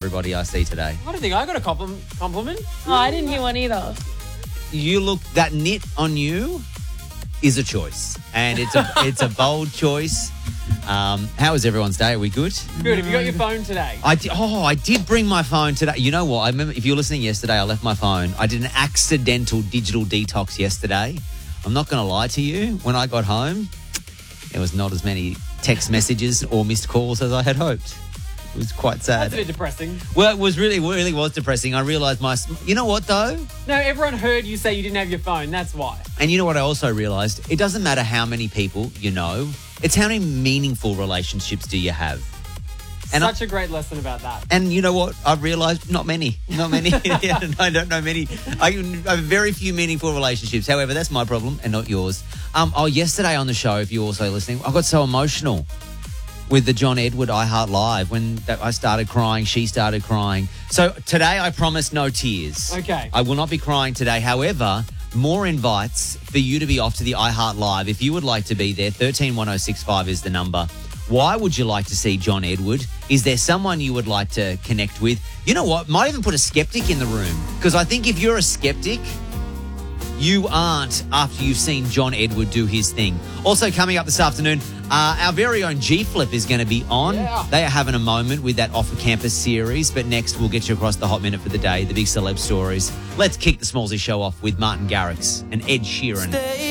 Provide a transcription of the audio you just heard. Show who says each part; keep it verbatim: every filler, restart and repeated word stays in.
Speaker 1: everybody I see today.
Speaker 2: I don't think I got a compliment. compliment.
Speaker 3: Oh, I didn't hear one either.
Speaker 1: You look, that knit on you is a choice, and it's a it's a bold choice. Um, how was everyone's day? Are we good?
Speaker 2: Good. Have you got your phone today?
Speaker 1: I did, oh, I did bring my phone today. You know what? I remember if you were listening yesterday, I left my phone. I did an accidental digital detox yesterday. I'm not going to lie to you. When I got home, there was not as many text messages or missed calls as I had hoped. It was quite sad.
Speaker 2: That's a bit depressing.
Speaker 1: Well, it was really, really was depressing. I realised my... You know what, though?
Speaker 2: No, everyone heard you say you didn't have your phone. That's why.
Speaker 1: And you know what I also realised? It doesn't matter how many people you know. It's how many meaningful relationships do you have? And
Speaker 2: Such
Speaker 1: I,
Speaker 2: a great lesson about that.
Speaker 1: And you know what? I've realised not many. Not many. I don't know many. I, I have very few meaningful relationships. However, that's my problem and not yours. Um, oh, yesterday on the show, if you're also listening, I got so emotional with the John Edward I Heart Live. When that, I started crying, she started crying. So today I promise no tears.
Speaker 2: Okay.
Speaker 1: I will not be crying today. However, more invites for you to be off to the I Heart Live. If you would like to be there, thirteen one oh six five is the number. Why would you like to see John Edward? Is there someone you would like to connect with? You know what? Might even put a skeptic in the room. Because I think if you're a skeptic, you aren't after you've seen John Edward do his thing. Also coming up this afternoon, uh, our very own G-Flip is going to be on.
Speaker 2: Yeah.
Speaker 1: They are having a moment with that off-campus series. But next, we'll get you across the hot minute for the day, the big celeb stories. Let's kick the Smallsy show off with Martin Garrix and Ed Sheeran. Stay